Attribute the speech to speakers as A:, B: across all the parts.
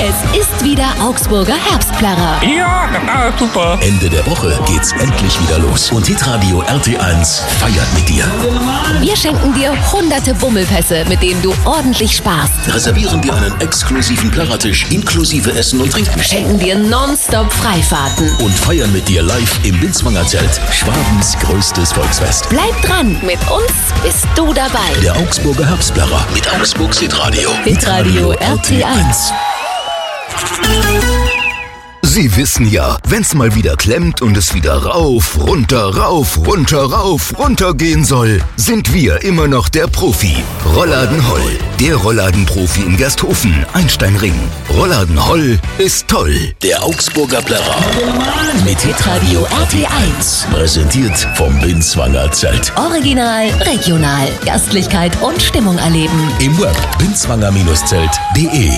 A: Es ist wieder Augsburger Herbstplärrer.
B: Ja, super.
C: Ende der Woche geht's endlich wieder los. Und Hitradio RT1 feiert mit dir.
A: Wir schenken dir hunderte Bummelpässe, mit denen du ordentlich sparst.
C: Reservieren dir einen exklusiven Plärrertisch inklusive Essen und Trinken.
A: Schenken dir nonstop Freifahrten.
C: Und feiern mit dir live im Binswanger Zelt. Schwabens größtes Volksfest.
A: Bleib dran, mit uns bist du dabei.
C: Der Augsburger Herbstplärrer mit Augsburgs Hitradio.
A: Hitradio RT1.
D: Sie wissen ja, wenn's mal wieder klemmt und es wieder rauf, runter, runter gehen soll, sind wir immer noch der Profi. Rollladen Holl, der Rollladenprofi in Gersthofen, Einsteinring. Rollladen Holl ist toll.
C: Der Augsburger Plärrer
A: Mit Hitradio RT1.
C: präsentiert vom Binswanger Zelt.
A: Original, regional, Gastlichkeit und Stimmung erleben.
C: Im Web binswanger-zelt.de.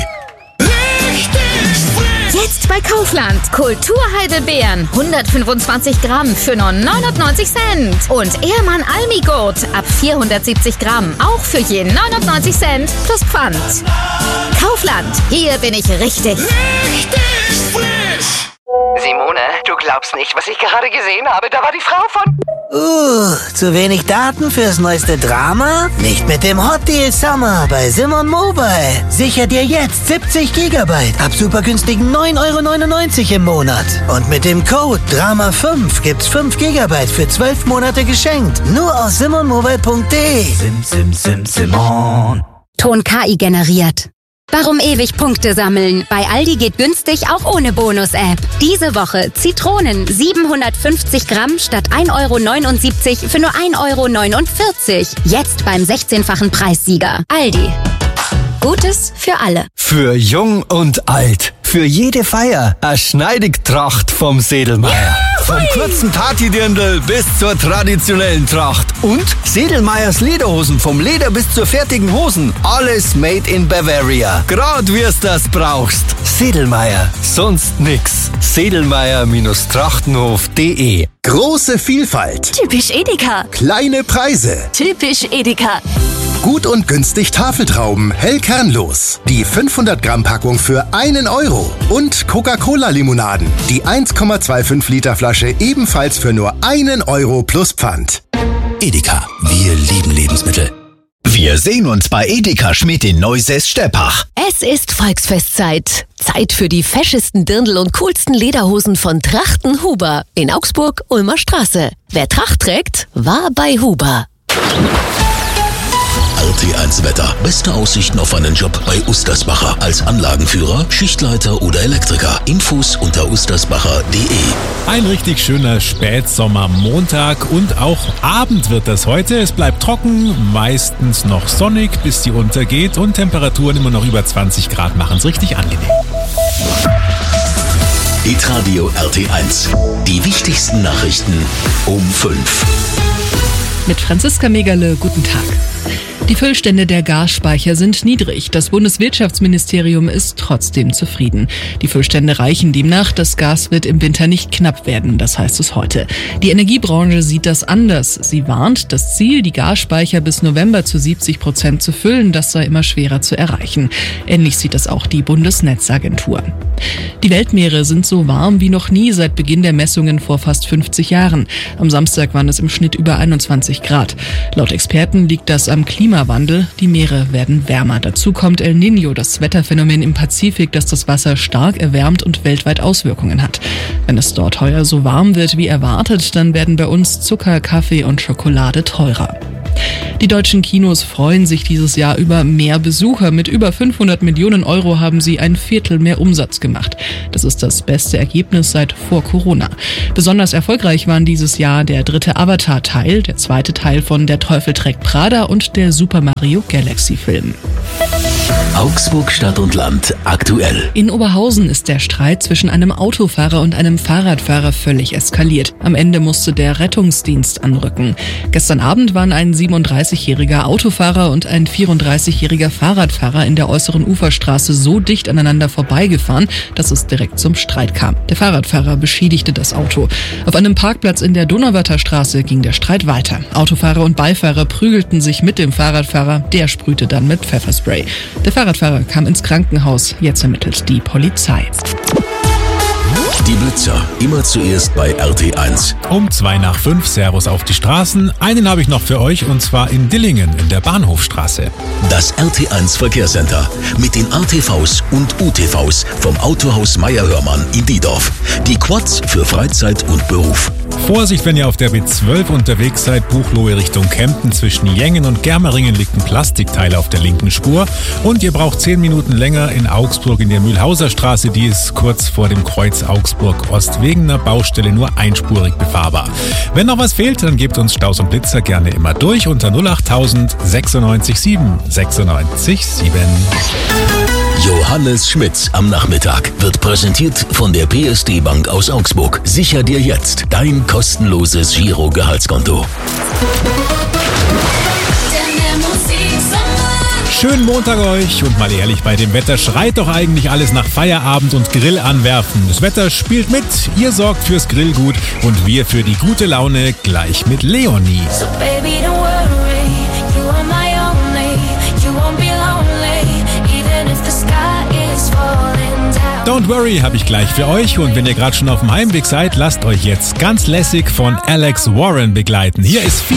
E: Jetzt bei Kaufland. Kulturheidelbeeren 125 Gramm für nur 99 Cent. Und Ehrmann Almigurt ab 470 Gramm. Auch für je 99 Cent plus Pfand. Kaufland. Hier bin ich richtig.
F: Simone, du glaubst nicht, was ich gerade gesehen habe. Da war die Frau von...
G: Zu wenig Daten fürs neueste Drama? Nicht mit dem Hot Deal Summer bei Simon Mobile. Sicher dir jetzt 70 GB ab super günstigen 9,99 € im Monat. Und mit dem Code DRAMA5 gibt's 5 GB für 12 Monate geschenkt. Nur auf simonmobile.de. Simon.
H: Ton KI generiert. Warum ewig Punkte sammeln? Bei Aldi geht günstig auch ohne Bonus-App. Diese Woche Zitronen 750 Gramm statt 1,79 € für nur 1,49 €. Jetzt beim 16-fachen Preissieger. Aldi. Gutes für alle.
I: Für jung und alt. Für jede Feier. Eine Schneidigtracht vom Sedelmeier. Vom kurzen Partydirndl bis zur traditionellen Tracht. Und Sedelmeiers Lederhosen. Vom Leder bis zur fertigen Hosen. Alles made in Bavaria. Grad wie's das brauchst. Sedelmeier. Sonst nix. Sedelmeier-trachtenhof.de.
J: Große Vielfalt.
A: Typisch Edeka.
J: Kleine Preise.
A: Typisch Edeka.
J: Gut und günstig Tafeltrauben, hell kernlos. Die 500 Gramm Packung für 1 €. Und Coca-Cola-Limonaden. Die 1,25 Liter Flasche ebenfalls für nur 1 € plus Pfand.
C: Edeka, wir lieben Lebensmittel.
D: Wir sehen uns bei Edeka Schmidt in Neusäß-Steppach.
A: Es ist Volksfestzeit. Zeit für die feschesten Dirndl und coolsten Lederhosen von Trachten Huber in Augsburg, Ulmer Straße. Wer Tracht trägt, war bei Huber.
C: RT1 Wetter. Beste Aussichten auf einen Job bei Ustersbacher. Als Anlagenführer, Schichtleiter oder Elektriker. Infos unter ustersbacher.de.
B: Ein richtig schöner Spätsommermontag und auch Abend wird das heute. Es bleibt trocken, meistens noch sonnig, bis die untergeht und Temperaturen immer noch über 20 Grad machen es richtig angenehm.
C: Hitradio RT1. Die wichtigsten Nachrichten um 5.
K: Mit Franziska Megerle, guten Tag. Die Füllstände der Gasspeicher sind niedrig. Das Bundeswirtschaftsministerium ist trotzdem zufrieden. Die Füllstände reichen demnach. Das Gas wird im Winter nicht knapp werden, das heißt es heute. Die Energiebranche sieht das anders. Sie warnt, das Ziel, die Gasspeicher bis November zu 70% zu füllen, das sei immer schwerer zu erreichen. Ähnlich sieht das auch die Bundesnetzagentur. Die Weltmeere sind so warm wie noch nie seit Beginn der Messungen vor fast 50 Jahren. Am Samstag waren es im Schnitt über 21 Grad. Laut Experten liegt das am Klimawandel. Die Meere werden wärmer. Dazu kommt El Niño, das Wetterphänomen im Pazifik, das das Wasser stark erwärmt und weltweit Auswirkungen hat. Wenn es dort heuer so warm wird wie erwartet, dann werden bei uns Zucker, Kaffee und Schokolade teurer. Die deutschen Kinos freuen sich dieses Jahr über mehr Besucher. Mit über 500 Millionen € haben sie ein Viertel mehr Umsatz gemacht. Das ist das beste Ergebnis seit vor Corona. Besonders erfolgreich waren dieses Jahr der 3. Avatar-Teil, der 2. Teil von Der Teufel trägt Prada und der Super Mario Galaxy-Film.
C: Augsburg Stadt und Land aktuell.
K: In Oberhausen ist der Streit zwischen einem Autofahrer und einem Fahrradfahrer völlig eskaliert. Am Ende musste der Rettungsdienst anrücken. Gestern Abend waren ein 37-jähriger Autofahrer und ein 34-jähriger Fahrradfahrer in der äußeren Uferstraße so dicht aneinander vorbeigefahren, dass es direkt zum Streit kam. Der Fahrradfahrer beschädigte das Auto. Auf einem Parkplatz in der Donauwörther Straße ging der Streit weiter. Autofahrer und Beifahrer prügelten sich mit dem Fahrradfahrer, der sprühte dann mit Pfefferspray. Der Der Fahrradfahrer kam ins Krankenhaus. Jetzt ermittelt die Polizei.
C: Die Blitzer, immer zuerst bei RT1.
B: Um 5:02, Servus auf die Straßen. Einen habe ich noch für euch und zwar in Dillingen in der Bahnhofstraße.
C: Das RT1 Verkehrscenter mit den ATVs und UTVs vom Autohaus Meier-Hörmann in Diedorf. Die Quads für Freizeit und Beruf.
B: Vorsicht, wenn ihr auf der B12 unterwegs seid, Buchloe Richtung Kempten. Zwischen Jengen und Germeringen liegt ein Plastikteil auf der linken Spur. Und ihr braucht 10 Minuten länger in Augsburg in der Mühlhauser Straße. Die ist kurz vor dem Kreuz Augsburg-Ost wegen einer Baustelle nur einspurig befahrbar. Wenn noch was fehlt, dann gebt uns Staus und Blitzer gerne immer durch unter 08000 96 7 96 7.
C: Johannes Schmitz am Nachmittag wird präsentiert von der PSD Bank aus Augsburg. Sicher dir jetzt dein kostenloses Giro-Gehaltskonto.
B: Schönen Montag euch und mal ehrlich, bei dem Wetter schreit doch eigentlich alles nach Feierabend und Grill anwerfen. Das Wetter spielt mit, ihr sorgt fürs Grillgut und wir für die gute Laune gleich mit Leonie.
L: So baby, don't worry, you are my only, you won't be lonely, even if the sky is falling down.
B: Don't worry habe ich gleich für euch und wenn ihr gerade schon auf dem Heimweg seid, lasst euch jetzt ganz lässig von Alex Warren begleiten. Hier ist